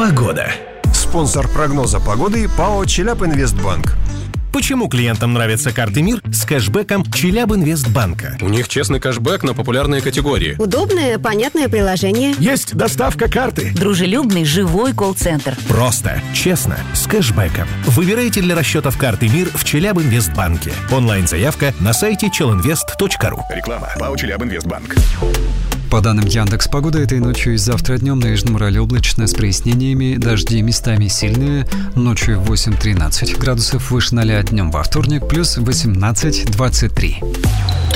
Погода. Спонсор прогноза погоды ПАО «Челябинвестбанк». Почему клиентам нравятся карты МИР с кэшбэком Челябинвестбанка? У них честный кэшбэк на популярные категории. Удобное, понятное приложение. Есть доставка карты. Дружелюбный, живой колл-центр. Просто, честно, с кэшбэком. Выбирайте для расчетов карты МИР в Челябинвестбанке. Онлайн-заявка на сайте chelinvest.ru. Реклама. ПАО «Челябинвестбанк». По данным Яндекс.Погода, этой ночью и завтра днем на Южном Урале облачно с прояснениями, дожди местами сильные, ночью 8-13 градусов выше 0, днем во вторник плюс 18-23.